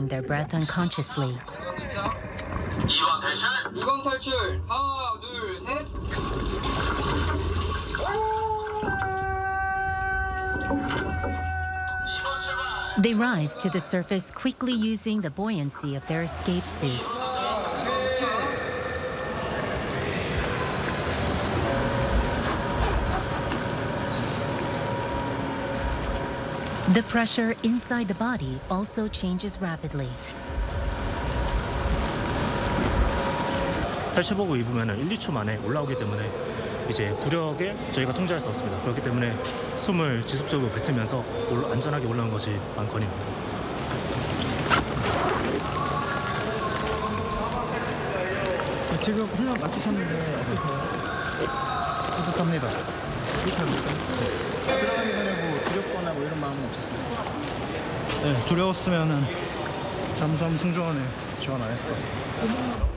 their breath unconsciously. 2번 탈출. 하나, 둘, 셋. They rise to the surface, quickly using the buoyancy of their escape suits. The pressure inside the body also changes rapidly. 탈출복을 입으면 1, 2초 만에 올라오기 때문에 이제 부력에 저희가 통제할 수 없습니다. 그렇기 때문에 숨을 지속적으로 뱉으면서 안전하게 올라오는 것이 관건입니다. 지금 훈련 마치셨는데 어떠세요? 뿌듯합니다. 뿌듯합니까? 들어가기 전에 뭐 두렵거나 뭐 이런 마음은 없었어요? 네, 두려웠으면은 잠수함 승조원에 지원 안 했을 것 같습니다.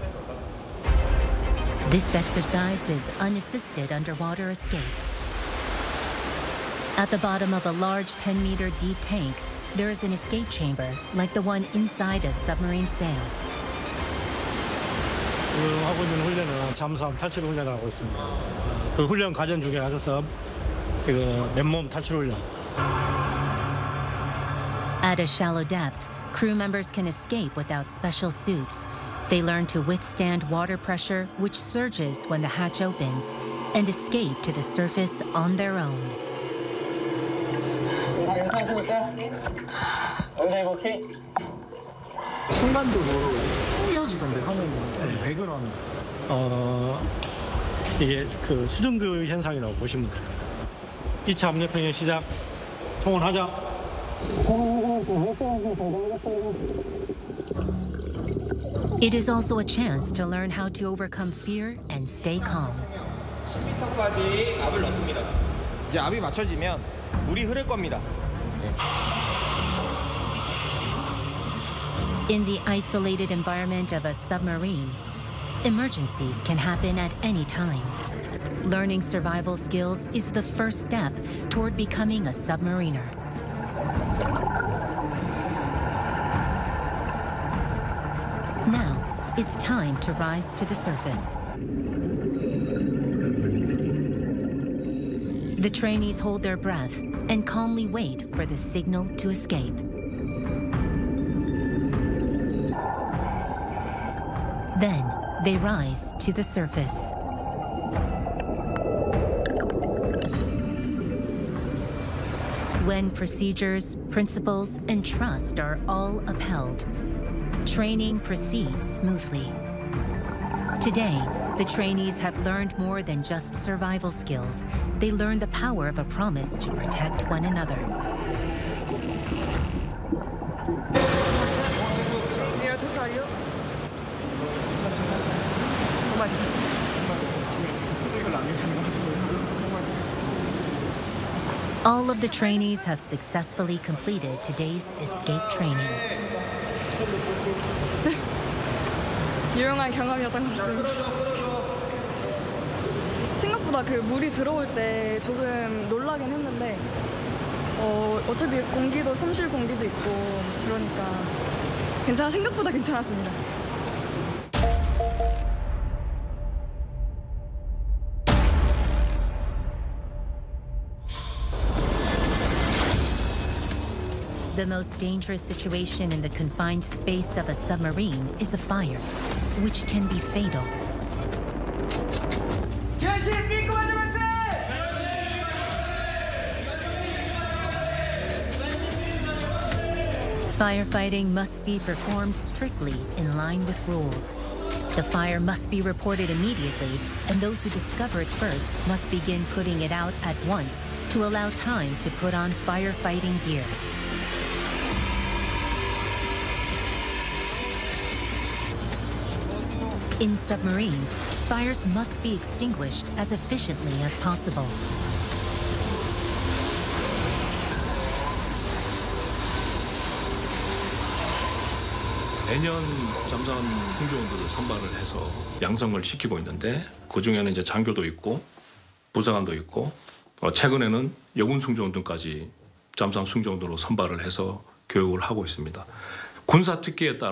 This exercise is unassisted underwater escape. At the bottom of a large 10-meter deep tank, there is an escape chamber, like the one inside a submarine sail. 하고 있는 훈련은 잠수함 탈출 훈련을 하고 있습니다. 그 훈련 과정 중에 하셔서 맨몸 탈출 훈련. At a shallow depth, crew members can escape without special suits. They learn to withstand water pressure, which surges when the hatch opens, and escape to the surface on their own. 순간적으로 꾸겨지던데 하면 왜 그런? 이게 그 수증기 현상이라고 보시면 됩니다. 2차 압력평형 시작. 통원하자. It is also a chance to learn how to overcome fear and stay calm. 10m까지 압을 넣습니다. 이제 압이 맞춰지면 물이 흐를 겁니다. In the isolated environment of a submarine, emergencies can happen at any time. Learning survival skills is the first step toward becoming a submariner. Now, it's time to rise to the surface. The trainees hold their breath and calmly wait for the signal to escape. Then, they rise to the surface. When procedures, principles, and trust are all upheld, training proceeds smoothly. Today, the trainees have learned more than just survival skills. They learn the power of a promise to protect one another. All of the trainees have successfully completed today's escape training. 유용한 경험이었던 것 같습니다. 생각보다 그 물이 들어올 때 조금 놀라긴 했는데 어차피 공기도 숨쉴 공기도 있고 그러니까 생각보다 괜찮았습니다. The most dangerous situation in the confined space of a submarine is a fire, which can be fatal. Firefighting must be performed strictly in line with rules. The fire must be reported immediately, and those who discover it first must begin putting it out at once to allow time to put on firefighting gear. In submarines, fires must be extinguished as efficiently as possible. 매년 잠수함 승조원들을 선발을 해서 양성을 시키고 있는데 그중에는 이제 장교도 있고 부사관도 있고 최근에는 여군 승조원 등까지 잠수함 승조원으로 선발을 해서 교육을 하고 있습니다. 군사 특기에 따라